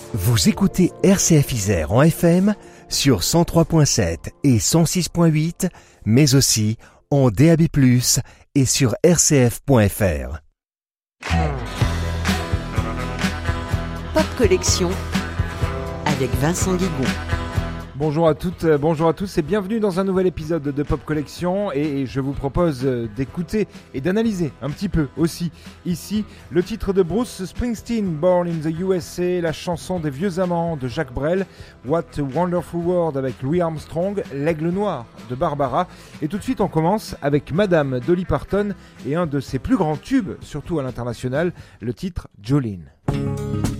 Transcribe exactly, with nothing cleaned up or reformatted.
Vous écoutez R C F Isère en F M sur cent trois virgule sept et cent six virgule huit, mais aussi en D A B plus, et sur r c f point f r. Pop Collection avec Vincent Guigon. Bonjour à toutes, bonjour à tous et bienvenue dans un nouvel épisode de Pop Collection, et je vous propose d'écouter et d'analyser un petit peu aussi ici le titre de Bruce Springsteen, Born in the U S A, la chanson des vieux amants de Jacques Brel, What a Wonderful World avec Louis Armstrong, L'Aigle Noir de Barbara. Et tout de suite on commence avec Madame Dolly Parton et un de ses plus grands tubes, surtout à l'international, le titre Jolene.